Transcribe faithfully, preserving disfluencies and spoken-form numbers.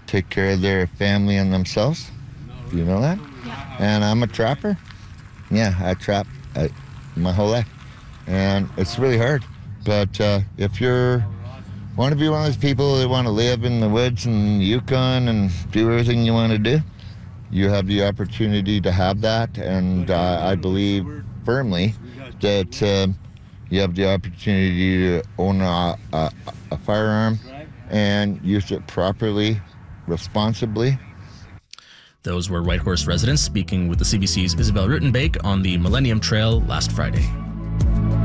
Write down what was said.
take care of their family and themselves. Do you know that? Yeah. And I'm a trapper. Yeah, I trap uh, my whole life. And it's really hard. But uh, if you're want to be one of those people that want to live in the woods and Yukon and do everything you want to do, you have the opportunity to have that. And uh, I believe firmly that uh, you have the opportunity to own a, a, a firearm and use it properly, responsibly. Those were Whitehorse residents speaking with the C B C's Isabel Rutenbeek on the Millennium Trail last Friday.